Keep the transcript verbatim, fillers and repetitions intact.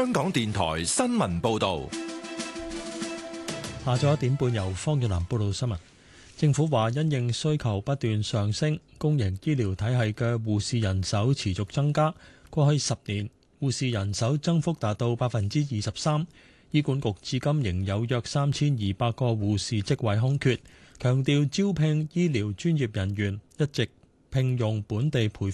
香港電台新聞報道。 下晝一點半由方月南報道新聞。政府話因應需求不斷上升，公營醫療體系嘅護士人手持續增加。過去十年，護士人手增幅達到百分之二十三。醫管局至今仍有約三千二百個護士職位空缺，強調招聘醫療專業人員一直聘用本地培訓